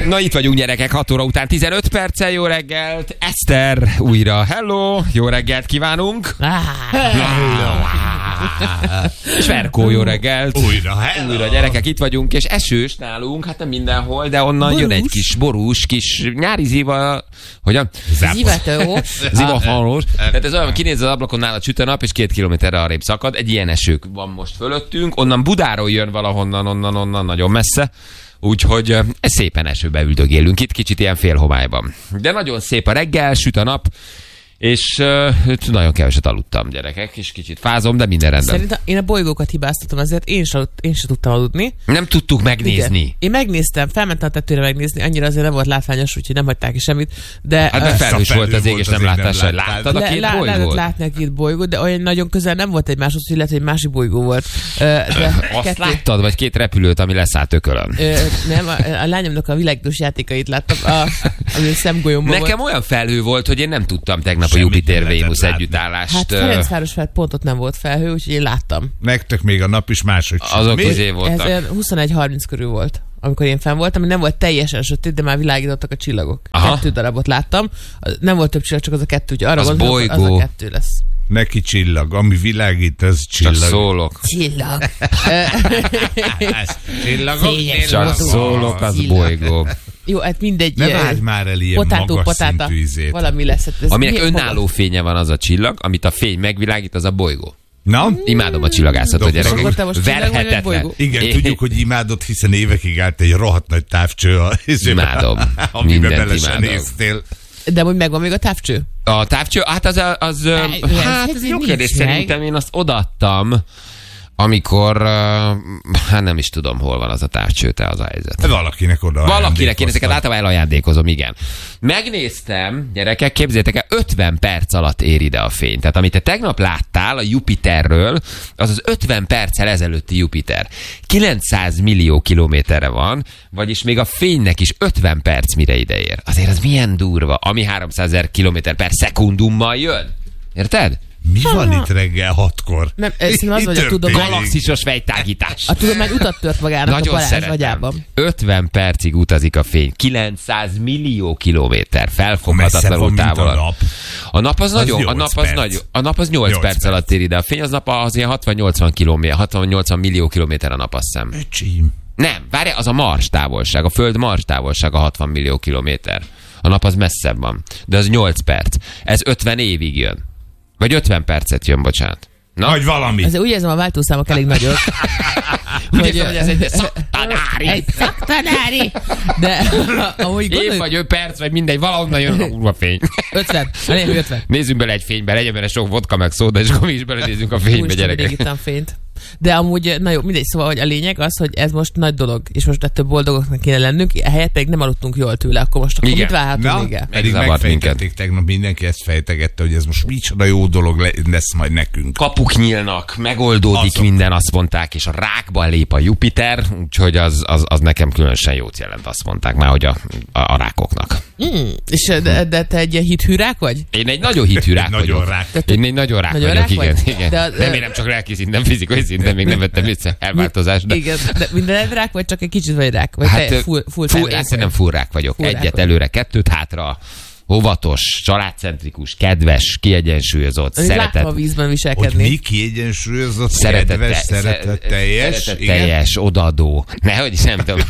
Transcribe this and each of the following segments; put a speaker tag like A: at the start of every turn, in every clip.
A: Na itt vagyunk gyerekek, 6 óra után 15 perccel, jó reggelt. Eszter újra, hello, jó reggelt kívánunk. És Verkó, jó reggelt. Újra gyerekek, itt vagyunk, és esős nálunk, hát nem mindenhol, de onnan jön egy kis borús, kis nyári ziva, hogyan? Zivaharos. Tehát ez olyan, kinéz az ablakon nála süt a nap, és 2 kilométerre arrébb szakad. Egy ilyen eső van most fölöttünk, onnan Budáról jön valahonnan, onnan nagyon messze. Úgyhogy szépen esőbe üldögélünk itt, kicsit ilyen félhomályban. De nagyon szép a reggel, süt a nap, és nagyon keveset aludtam, gyerekek, és kicsit fázom, de minden rendben.
B: Szerintem én a bolygókat hibáztatom, azért én sem tudtam aludni.
A: Nem tudtuk megnézni.
B: Igen. Én megnéztem, felmentem a tetőre megnézni, annyira azért nem volt látványos, úgyhogy nem hagyták ki semmit. De
A: hát felhős volt az ég, és nem láttál se. Láttad a két bolygót?
B: Lehetett látni a két bolygót, de olyan nagyon közel nem volt egymáshoz, hogy lehet, hogy egy másik bolygó volt.
A: Azt láttad, vagy két repülőt, ami leszállt Ökölön?
B: Nem, a lányomnak a világítós játékait láttam, ami szemgolyomban volt.
A: Nekem olyan felhő volt, hogy én nem tudtam tegnap a Jupiter-Vénusz együttállást.
B: Hát Ferencváros pontot nem volt felhő, úgyhogy én láttam.
C: Nektek még a nap is máshogy sem.
A: Azok izé voltak.
B: Ez 21:30 körül volt, amikor én fenn voltam, nem volt teljesen sötét, de már világítottak a csillagok.
A: Aha.
B: 2 darabot láttam. Nem volt több csillag, csak az a 2, úgyhogy arra
A: az
B: gondolom,
A: bolygó.
B: az a 2 lesz.
C: Neki csillag, ami világít, az csillag.
A: Csak szólok.
B: Csillag.
C: Csillagok?
A: Csak szólok, az bolygó.
B: Jó, hát mindegy.
C: Ne várj már el ilyen magas szintű izét.
B: Valami lesz.
A: Aminek önálló fénye van, az a csillag, amit a fény megvilágít, az a bolygó.
C: Na?
A: Imádom a csillagászatot, gyerekek.
B: Verhetetlen.
C: Igen, tudjuk, hogy imádod, hiszen évekig állt egy rohadt nagy távcső.
A: Imádom.
C: Amiben bele sem néztél.
B: De hogy megvan még a távcső?
A: A távcső? Hát az hát ez jó kérdés. Szerintem én azt odaadtam, amikor, hát nem is tudom, hol van az a távcső, te az a helyzet.
C: Valakinek oda
A: Valakinek, én ezeket általában elajándékozom, igen. Megnéztem, gyerekek, képzeljétek el, 50 perc alatt ér ide a fény. Tehát amit te tegnap láttál a Jupiterről, az 50 perccel ezelőtti Jupiter. 900 millió kilométerre van, vagyis még a fénynek is 50 perc mire ide ér. Azért az milyen durva, ami 300 000 kilométer per szekundummal jön. Érted?
C: Mi van itt reggel 6-kor?
B: Nem, szerintem az, hogy a tudomány...
A: Galaxisos fejtágítás.
B: A tudomány utat tört magának
A: nagyon
B: a Balázs
A: agyában. 50 percig utazik a fény. 900 millió kilométer. Felfoghatatlanul távol. A nap az nagyon, a nap az 8 perc alatt ér ide. A fény az nap az ilyen 60-80 millió kilométer a nap, azt hiszem.
C: Öcsím.
A: Nem, várj, az a Mars távolság, a Föld Mars távolsága 60 millió kilométer. A nap az messzebb van. De az 8 perc. Ez 50 évig jön. Vagy 50 percet jön, bocsánat. Na?
C: Vagy valami.
B: Azért úgy érzem, a váltószámok elég nagyok.
A: Úgy érzem, hogy ez egy szaktanári.
B: Egy szaktanári. De ahogy gondoljuk...
A: Év vagy 5 perc, vagy mindegy, valahonnan jön a kurva fény.
B: 50. Elég 50.
A: Nézzünk bele egy fénybe, legyen benne sok vodka meg szóda, és akkor mi is belenézzünk a fénybe, gyerekek.
B: Úgy fényt. De amúgy, na jó, mindegy, szóval, hogy a lényeg az, hogy ez most nagy dolog, és most ettől boldogoknak kéne lennünk, ehelyett pedig nem aludtunk jól tőle, akkor most akkor mit várhatunk még el?
C: Pedig megfejtették tegnap, mindenki ezt fejtegette, hogy ez most micsoda jó dolog lesz majd nekünk.
A: Kapuk nyílnak, megoldódik minden, azt mondták, és a rákban lép a Jupiter, úgyhogy az nekem különösen jót jelent, azt mondták már, hogy a rákoknak.
B: És de te egy ilyen hithű rák vagy?
A: Én egy nagyon hithű rák vagyok. Én egy nagyon rák vagyok, igen. Nem, én nem csak lelki szinten, fizikai szinten még nem vettem vissza elváltozást. De...
B: Igen, de minden rák vagy csak egy kicsit vagy rák? Vagy
A: hát
B: full
A: én szerintem full rák vagyok. Egyet előre, 2 hátra, óvatos, családcentrikus, kedves, kiegyensúlyozott, szeretett.
B: A vízben viselkedni.
C: Hogy mi kiegyensúlyozott, kedves, szeretetteljes,
A: odaadó. Nehogy is, nem tudom.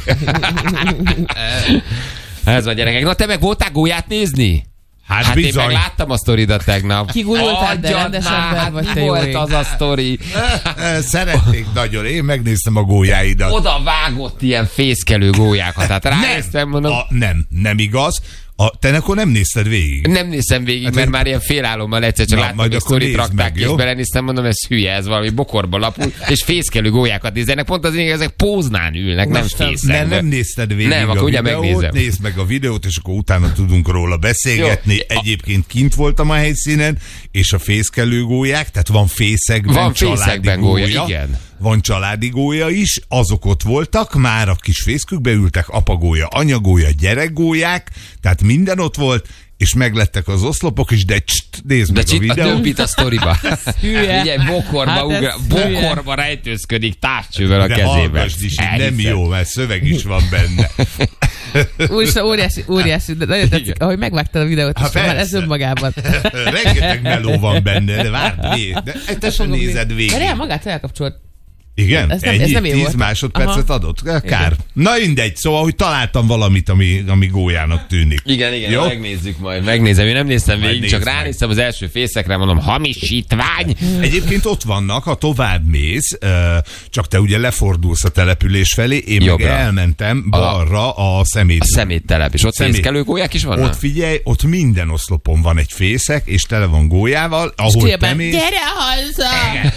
A: Ez van, gyerekek. Na te meg voltál gólyát nézni? Hát én meg láttam a sztoridat tegnap.
B: Kigújoltál, de rendes ember vagy, te jó
A: volt az a sztori?
C: Szeretnék nagyon, én megnéztem a gólyáidat.
A: Oda vágott ilyen fészkelő gólyákat, hát ránéztem, mondom.
C: Nem igaz. Te akkor nem nézted végig?
A: Nem néztem végig, hát mert már ilyen félállommal egyszer csak láttam, hogy sztorit rakták, és belenéztem, mondom, ez hülye, ez valami bokorba lapul, és fészkelő gólyákat nézzenek, pont az én, ezek póznán ülnek, nem fészek.
C: Nem nézted végig
A: nem, akkor
C: a videót, nézd meg a videót, és akkor utána tudunk róla beszélgetni. Jó. Egyébként kint voltam a helyszínen, és a fészkelő gólyák, tehát van fészekben családi gólya. Igen. Van családi gólya is, azok ott voltak, már a kis fészkükbe ültek, apagólya, anyagólya, gyerekgólyák, tehát minden ott volt, és meglettek az oszlopok is, de nézd meg a videót.
A: A többit a sztoriba. Ugye bokorba rejtőzködik távcsővel a kezében.
C: De hallgassd is, nem jó, mert szöveg is van benne.
B: Óriási, de nagyon tetszik, ahogy megvágtad a videót, és már ez önmagában.
C: Rengeteg meló van benne, de várj, de te sem nézed végig.
B: De magát elkapcsolt.
C: Igen? Ez nem 10 másodpercet adott? Kár. Igen. Na mindegy, szóval, hogy találtam valamit, ami gólyának tűnik.
A: Igen, jó? Megnézzük majd. Megnézem, én nem néztem végig, csak ránéztem az első fészekre, mondom, hamisítvány.
C: Egyébként ott vannak, ha tovább mész, csak te ugye lefordulsz a település felé, én jobbra. Meg elmentem balra a
A: szeméttelep, és ott fészkelőgólyák is vannak?
C: Ott figyelj, ott minden oszlopon van egy fészek, és tele van gólyával, ahol te mész.
B: Gyere haza!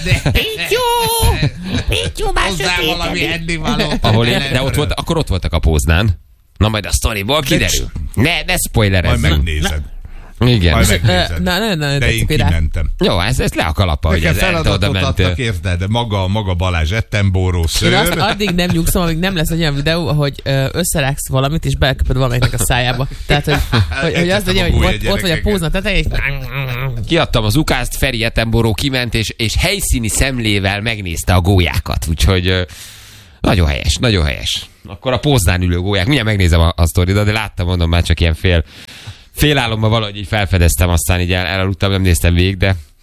C: Hozzá valami ennivaló.
A: De akkor ott voltak a Póznán. Na majd a sztoriból kiderül. Ne spoilerezzünk.
C: Majd megnézed.
A: Igen.
C: Majd megnézed. De én kimentem.
A: Jó, ez le a kalappa, hogy ez
C: feladatot adtak, érted, maga Balázs Ettenboró szőr.
B: Én azt addig nem nyugszom, amíg nem lesz egy olyan videó, ahogy összerágsz valamit, és beleköpöd valamelyiknek a szájába. Tehát, hogy azt mondja, hogy ott vagy a Pózna tetején.
A: Kiadtam az ukázt, Feri Ettenboró kiment, és helyszíni szemlével megnézte a gólyákat. Úgyhogy nagyon helyes, nagyon helyes. Akkor a Póznán ülő gólyák. Mindjárt megnézem a sztoridat, de láttam, mondom, már csak ilyen félálomban valahogy így felfedeztem, aztán így elaludtam, nem néztem végig,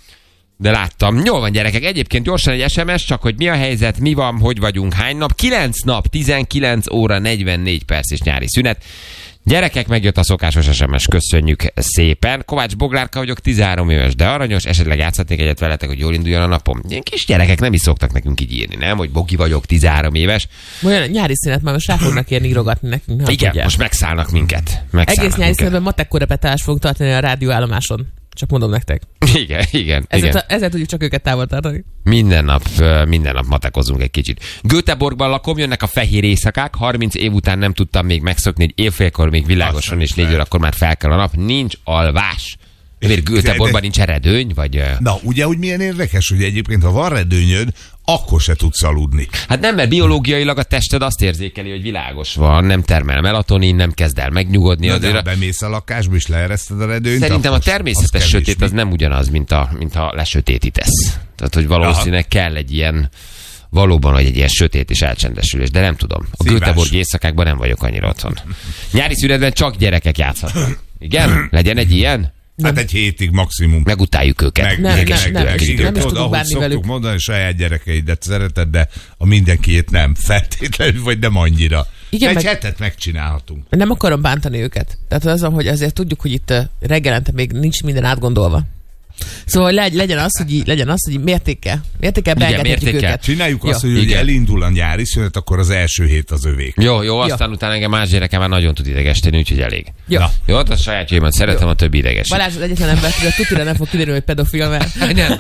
A: de láttam. Jól van, gyerekek, egyébként gyorsan egy SMS, csak hogy mi a helyzet, mi van, hogy vagyunk, hány nap? 9 nap, 19 óra, 44 perc és nyári szünet. Gyerekek, megjött a szokásos SMS, köszönjük szépen. Kovács Boglárka vagyok, 13 éves, de aranyos, esetleg játszhatnék egyet veletek, hogy jól induljon a napom. Ilyen kis gyerekek nem is szoktak nekünk így írni, nem? Hogy Bogi vagyok, 13 éves.
B: Olyan nyári szünet már most rá fognak érni írogatni nekünk.
A: Igen, most megszállnak minket.
B: Egész nyári szünetben matekkorrepetálást fogunk tartani a rádióállomáson. Csak mondom nektek.
A: Igen.
B: Ezzel tudjuk csak őket távol tartani.
A: Minden nap matekozunk egy kicsit. Göteborgban lakom, jönnek a fehér éjszakák, 30 év után nem tudtam még megszokni, hogy évfélkor még világosan, és 4 órakor már fel kell a nap. Nincs alvás. Miért Göteborgban nincs redőny? Vagy...
C: Na, ugye, hogy milyen érdekes, hogy egyébként, ha van redőnyöd, akkor se tudsz aludni.
A: Hát nem, mert biológiailag a tested azt érzékeli, hogy világos van, nem termel melatonin, nem kezd el megnyugodni.
C: Na, de ha bemész a lakásba és leereszted a redőnyt,
A: szerintem a természetes sötét az nem ugyanaz, mint ha lesötétítesz. Tehát, hogy valószínűleg kell egy ilyen valóban, hogy egy ilyen sötét és elcsendesülés, de nem tudom. A Göteborgi éjszakákban nem vagyok annyira otthon. Nyári szünetben csak gyerekek játszhatnak. Igen? Legyen egy ilyen?
C: Hát egy hétig maximum.
A: Megutáljuk őket.
B: Nem is tudunk bánni velük.
C: Szoktuk mondani, hogy saját gyerekeidet szereted, de a mindenkiét nem feltétlenül, vagy nem annyira. Igen, egy hetet megcsinálhatunk.
B: Nem akarom bántani őket. Tehát az, hogy azért tudjuk, hogy itt reggelente még nincs minden átgondolva. Szóval legyen az, hogy mértékkel beengedhetjük őket.
C: Csináljuk azt, hogy elindul a nyári szünet, akkor az első hét az övék.
A: Jó, aztán utána engem más gyerekem már nagyon tud idegesíteni, úgyhogy elég. Jó, a sajátjaimat szeretem, a többi idegesít.
B: Balázs az egyetlen ember, hogy a tutira nem fog kiderülni, hogy pedofil, mert...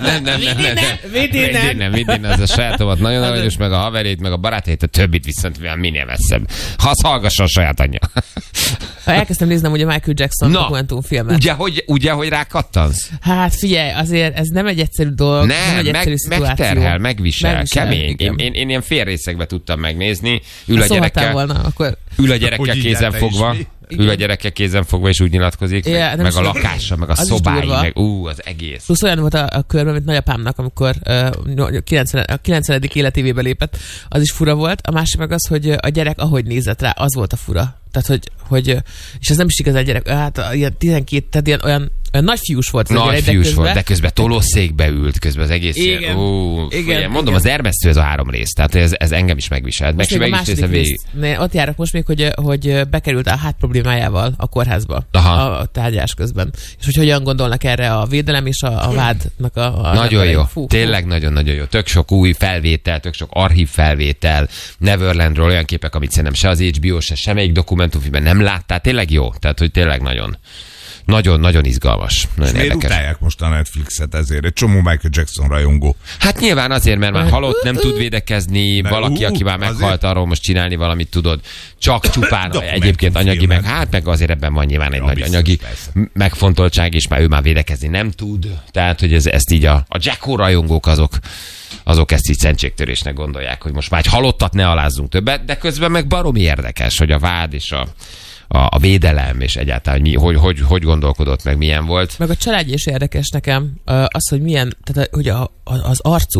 A: Nem, az a sajátomat nagyon aranyos, meg a haverét, meg a barátét, a többit viszont minél messzebb. Ha az hallgasson a saját anyja.
B: Ha elkezdtem néznem, hogy a Michael Jackson dokumentumfilmet.
A: Ugye, hogy rákattansz?
B: Hát figyelj, azért ez nem egy egyszerű dolog, nem egy egyszerű szituáció.
A: Megterhel, megvisel, kemény. Én ilyen félrészekbe tudtam megnézni. Ül a gyerekkel kézenfogva. Ül a gyerekkel kézenfogva, és úgy nyilatkozik, meg a lakása, meg a szobái, meg az egész.
B: Plusz olyan volt a körben, mint nagyapámnak, amikor a 90. életévébe lépett, az is fura volt. A másik meg az, hogy a gyerek ahogy nézett rá, az volt a fura. Tehát, hogy és ez nem is igazán gyerek, hát ilyen 12, tehát ilyen olyan nagy fiús volt.
A: Nagy fiús volt, de közben tolószékbe ült, közben az egész. Igen. Mondom, az Ermesztő ez a 3 rész, tehát ez engem is megviselt.
B: Most még a második rész. Ott járok most még, hogy bekerült a hát problémájával a kórházba a tárgyás közben. És hogy hogyan gondolnak erre a védelem és a vádnak a
A: nagyon jó. Tényleg nagyon-nagyon jó. Tök sok új felvétel, tök sok archív felvétel, Neverlandről olyan képek, amit szerintem se az HBO, se semmelyik dokumentumfilmben nem láttál. Tényleg jó. Tehát, hogy tényleg nagyon izgalmas.
C: És miért utálják most a Netflixet ezért? Egy csomó Michael Jackson rajongó.
A: Hát nyilván azért, mert már halott, nem tud védekezni, valaki, aki már meghalt, arról most csinálni valamit tudod. Csak csupán egyébként anyagi, meg azért ebben van nyilván egy nagy anyagi megfontoltság, és már ő már védekezni nem tud. Tehát, hogy ezt így a Jacko rajongók azok ezt így szentségtörésnek gondolják, hogy most már egy halottat ne alázzunk többet, de közben meg baromi érdekes, hogy a vád és a védelem, és egyáltalán hogy gondolkodott, meg milyen volt.
B: Meg a családja is érdekes nekem, az, hogy milyen, tehát hogy az arcuk,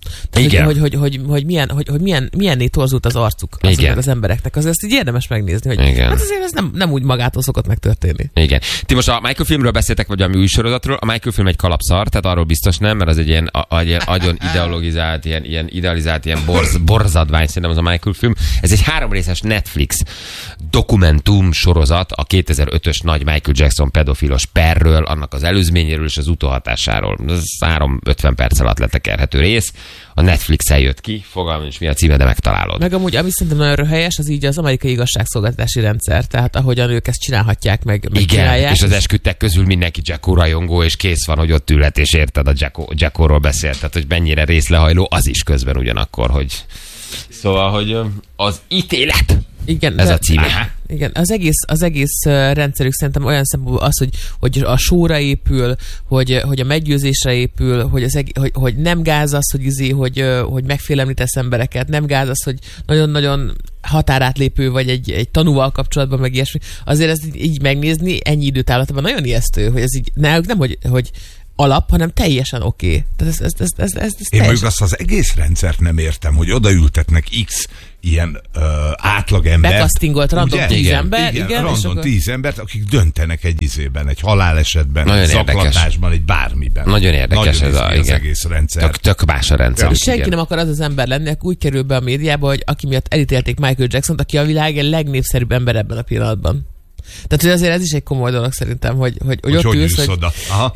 B: Tehát, hogy milyenné torzult az arcuk az embereknek. Azért ezt így érdemes megnézni, hogy hát azért ez nem úgy magától szokott megtörténni.
A: Igen. Ti most a Michael filmről beszéltek, vagy a új sorozatról. A Michael film egy kalapszar, tehát arról biztos nem, mert az egy ilyen agyon ideologizált, ilyen idealizált, ilyen borzadvány, szerintem az a Michael film. Ez egy 3 részes Netflix dokumentum sorozat a 2005-ös nagy Michael Jackson pedofilos perről, annak az előzményéről és az utóhatásáról. Ez 3-50 perc alatt letekerhető rész. A Netflixen jött ki, fogalmam is mi a címe, de megtalálod.
B: Meg amúgy, ami szerintem nagyon helyes, az így az amerikai igazságszolgáltatási rendszer, tehát ahogyan ők ezt csinálhatják, meg csinálják.
A: És az esküdtek közül mindenki Jacko rajongó, és kész van, hogy ott ülhet, és érted, a Jackoról beszélt, tehát hogy mennyire részlehajló, az is közben ugyanakkor, hogy... Szóval, hogy az ítélet.
B: Igen,
A: ez a címe.
B: Igen, az egész rendszerük szerintem olyan szempontból az, hogy a showra épül, hogy a meggyőzésre épül, hogy nem gáz az, hogy megfélemlítesz embereket, nem gáz az, hogy nagyon-nagyon határátlépő vagy egy tanúval kapcsolatban, meg ilyesmi. Azért ezt így megnézni ennyi időtávlatban nagyon ijesztő, hogy ez így nem, hogy alap, hanem teljesen oké.
C: Én mondjuk azt az egész rendszert nem értem, hogy odaültetnek X ilyen átlagember.
B: Bekasztingolt random 10 ember.
C: Igen, random 10 embert, akik döntenek egy izében, egy halálesetben, egy zaklatásban, egy bármiben.
A: Nagyon érdekes ez
C: az egész rendszer.
A: Tök más a rendszer.
B: És senki nem akar az ember lenni, aki úgy kerül be a médiába, hogy aki miatt elítélték Michael Jacksont, aki a világ legnépszerűbb ember ebben a pillanatban. Tehát, hogy azért ez is egy komoly dolog szerintem, hogy ott ülsz, hogy...
C: oda. Aha.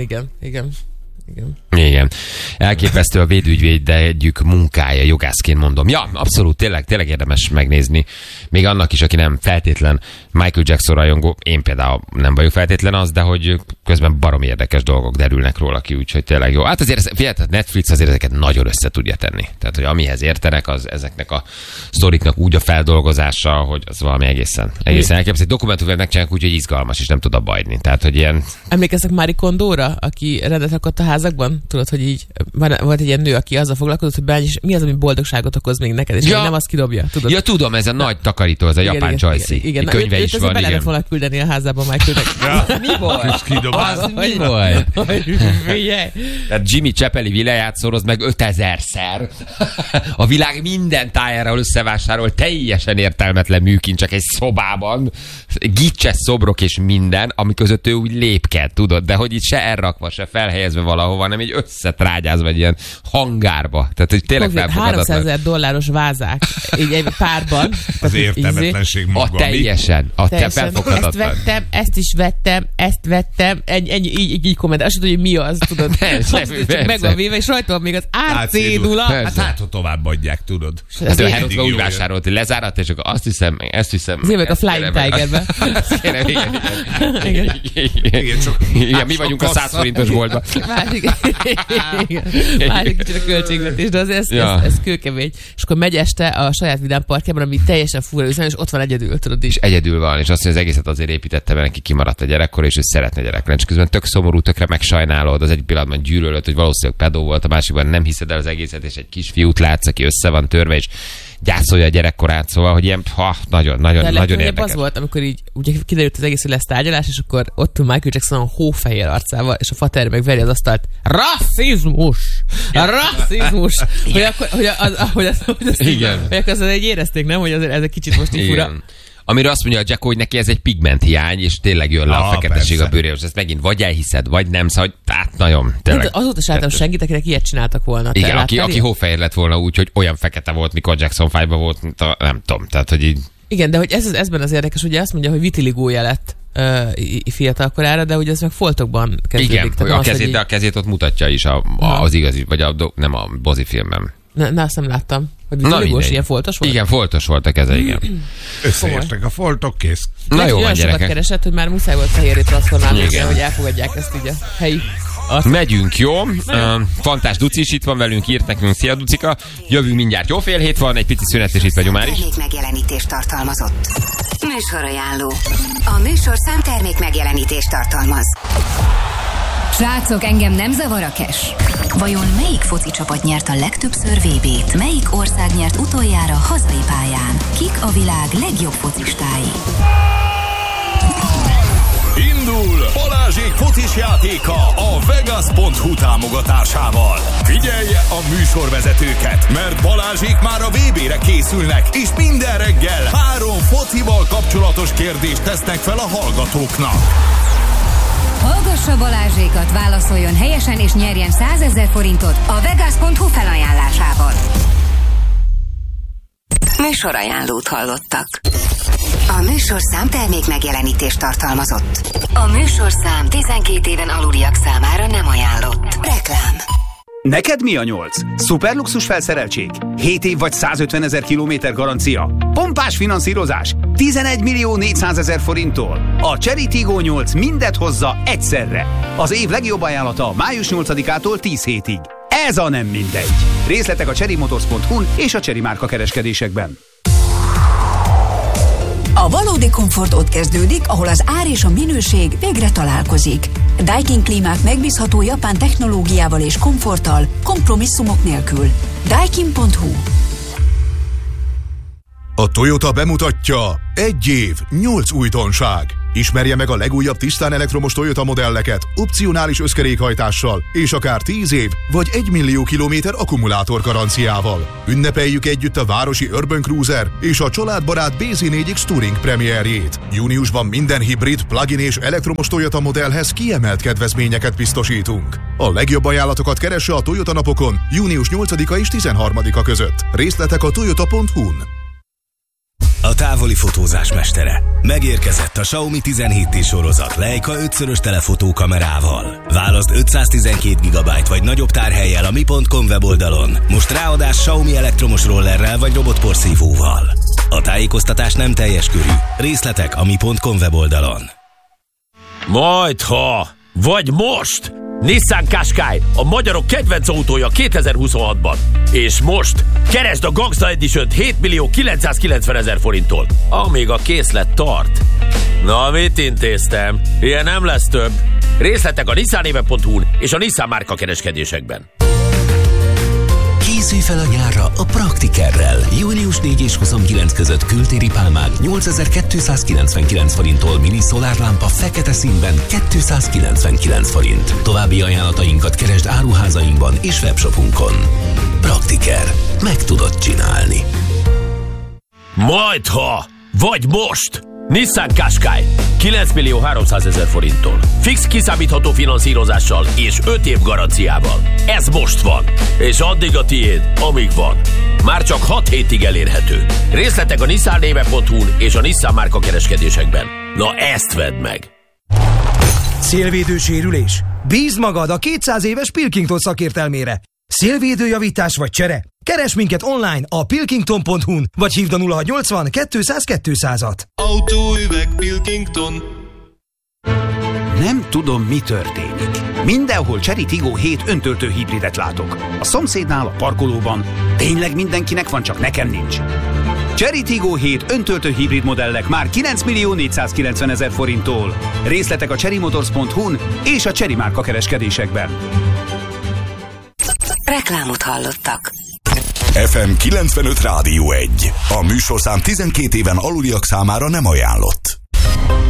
B: Igen.
A: Elképesztő a védügyvédjük munkája, jogászként mondom. Ja, abszolút, tényleg érdemes megnézni. Még annak is, aki nem feltétlen Michael Jackson rajongó, én például nem vagyok feltétlen az, de hogy közben baromi érdekes dolgok derülnek róla ki, úgyhogy tényleg jó. Hát azért figyelj, Netflix azért ezeket nagyon össze tudja tenni. Tehát, hogy amihez értenek, az ezeknek a sztoriknak úgy a feldolgozása, hogy az valami egészen elképesztő. Egy dokumentumfilmet megcsinálják úgy, hogy izgalmas, és nem tud abba hagyni. Tehát, hogy ilyen...
B: Emlékeztek Marie Kondóra, aki rendet rakott a házakban? Tudod, hogy így volt egy ilyen nő, aki azzal foglalkozott, hogy mi az, ami boldogságot okoz még neked, és nem azt kidobja. Tudod?
A: Ja, tudom, ez a nagy takarító, ez a japán csajszi.
B: Igen.
A: Könyve is van,
B: be lehetett volna küldeni a házában Michaelnek.
A: Mi volt? Az mi volt? Tehát Jimmy Chappelli villájátszoroz meg 5000-szer. A világ minden tájára összevásárol teljesen értelmetlen műkincsek egy szobában. Gicses szobrok és minden, ami között ő úgy lépked, tudod, de hogy itt se elrakva, se felhelyezve valahova, hanem így összetrágyázva egy ilyen hangárba. Tehát, hogy tényleg felfogadatlan.
B: $300,000 vázák, így egy párban.
C: Az értelmetlenség maga.
A: Teljesen. Felfogadatlan.
B: Ezt vettem, ezt is vettem, ezt vettem, ennyi, így komment. Azt tudod, hogy mi az, tudod. Csak meg van véve, és rajta van még az árcédula.
C: Hát ha továbbadják, tudod.
A: Hát ő Herodba úgy vásárolt, hogy lezárat, és akkor azt hiszem.
B: Zévek a Flying Tigerbe.
A: Igen, mi vagyunk a 100 forintos boltban.
B: Másik kicsit a költségvetés, de azért ez kőkemény. És akkor megy este a saját vidám parkjában, ami teljesen fura üzem, és ott van egyedül, tudod is.
A: És egyedül van, és azt mondja, az egészet azért építette, mert neki kimaradt a gyerekkor, és ő szeretne gyerek lenni. És közben tök szomorú, tökre megsajnálod, az egy pillanatban gyűlölöd, hogy valószínűleg pedó volt, a másikban nem hiszed el az egészet, és egy kisfiút látsz, aki össze van törve, és gyászolja a gyerekkorát, szóval, hogy ilyen, nagyon érdekes.
B: Az volt, amikor így ugye kiderült az egész, hogy lesz tárgyalás, és akkor ott Michael Jackson a hófehér arcával, és a fater meg veri az asztalt. Rasszizmus! Hogy az egy érezték, nem? Hogy ez egy kicsit most így fura.
A: Amire azt mondja a Jacko, hogy neki ez egy pigment hiány, és tényleg jön le a feketesség a bőréről. Ezt megint vagy elhiszed, vagy nem, szóval tehát nagyon. Tényleg.
B: Azóta se láttam senkit, akinek ilyet csináltak volna.
A: Igen, aki hófehér lett volna úgy, hogy olyan fekete volt, mikor Jackson 5-ban volt, mint nem tudom, tehát hogy így...
B: Igen, de hogy ezben az érdekes, ugye azt mondja, hogy vitiligója lett fiatal korára, de ugye ez meg foltokban kezdődik.
A: Igen, tehát a kezét ott mutatja is az igazi, vagy nem a Bozi filmben.
B: Na, azt nem láttam. Hogy vitiligós, ilyen foltos volt?
A: Igen, foltos volt a keze, igen.
C: Összeértek a foltok, kész.
A: Na jó,
B: olyan sokat keresett, hogy már muszáj volt fehérre transformálni, hogy elfogadják ezt így a helyi.
A: Megyünk, jó? Fantás Duci is itt van velünk, írt nekünk. Szia, Ducika! Jövünk mindjárt. Jó, fél hét van, egy pici szünet, és itt vagyunk már is.
D: Megjelenítést tartalmazott. Műsorajánló. A műsorszám termék megjelenítést tartalmaz. Srácok, engem nem zavar a cash. Vajon melyik foci csapat nyert a legtöbbször VB-t? Melyik ország nyert utoljára hazai pályán? Kik a világ legjobb focistái?
E: Indul Balázsék focis játéka a Vegas.hu támogatásával. Figyelje a műsorvezetőket, mert Balázsék már a VB-re készülnek, és minden reggel 3 focival kapcsolatos kérdést tesznek fel a hallgatóknak.
D: Hallgassa Balázsékat, válaszoljon helyesen és nyerjen 100 000 forintot a Vegas.hu felajánlásával. Műsorajánlót hallottak. A műsorszám termék megjelenítést tartalmazott. A műsorszám 12 éven aluliak számára nem ajánlott. Reklám.
F: Neked mi a 8? Szuperluxus felszereltség? 7 év vagy 150 000 kilométer garancia? Pompás finanszírozás? 11 400 000 forinttól? A Chery Tiggo 8 mindet hozza egyszerre. Az év legjobb ajánlata május 8-ától 10 hétig. Ez a nem mindegy. Részletek a cherrymotors.hu-n és a Chery márka kereskedésekben.
G: A valódi komfort ott kezdődik, ahol az ár és a minőség végre találkozik. Daikin klímák megbízható japán technológiával és komforttal, kompromisszumok nélkül. Daikin.hu.
H: A Toyota bemutatja 1 év, 8 újdonság. Ismerje meg a legújabb tisztán elektromos Toyota modelleket, opcionális összkerékhajtással, és akár 10 év vagy 1 millió kilométer akkumulátor garanciával. Ünnepeljük együtt a városi Urban Cruiser és a családbarát BZ4X Touring premierjét. Júniusban minden hibrid, plug-in és elektromos Toyota modellhez kiemelt kedvezményeket biztosítunk. A legjobb ajánlatokat keresse a Toyota napokon június 8-a és 13-a között. Részletek a toyota.hu-n.
I: A távoli fotózás mestere. Megérkezett a Xiaomi 17T sorozat Leica 5-szörös telefotókamerával. Válaszd 512 GB vagy nagyobb tárhellyel a mi.com weboldalon. Most ráadás Xiaomi elektromos rollerrel vagy robotporszívóval. A tájékoztatás nem teljes körű. Részletek a mi.com weboldalon.
J: Majdha, vagy most! Nissan Qashqai, a magyarok kedvenc autója 2026-ban. És most keresd a Gangsta Edition-t 7 990 000 forinttól, amíg a készlet tart. Na, mit intéztem? Ilyen nem lesz több. Részletek a nissanéve.hu-n és a Nissan márka kereskedésekben.
I: Készülj fel a nyárra a Praktikerrel. Június 4 és 29 között kültéri pálmák 8299 forinttól, mini szolárlámpa fekete színben 299 forint. További ajánlatainkat keresd áruházainkban és webshopunkon. Praktiker. Meg tudod csinálni.
J: Majdha, vagy most! Nissan Qashqai 9 300 000 forinttól. Fix kiszámítható finanszírozással és 5 év garanciával. Ez most van, és addig a tiéd, amíg van. Már csak 6 hétig elérhető. Részletek a nissanéve.hu-n és a Nissan márka kereskedésekben. Na ezt vedd meg!
K: Szélvédő sérülés? Bízd magad a 200 éves Pilkington szakértelmére. Szélvédőjavítás vagy csere? Keresd minket online a pilkington.hu-n, vagy hívd a 0680 200 200-at.
L: Autóüveg Pilkington.
F: Nem tudom, mi történik. Mindenhol Chery Tiggo 7 öntöltő hibridet látok. A szomszédnál, a parkolóban. Tényleg mindenkinek van, csak nekem nincs. Chery Tiggo 7 öntöltő hibrid modellek már 9 490 000 forinttól. Részletek a cherrymotors.hu-n és a Chery márka kereskedésekben.
D: Reklámot hallottak.
E: FM 95 Rádió 1. A műsorszám 12 éven aluliak számára nem ajánlott.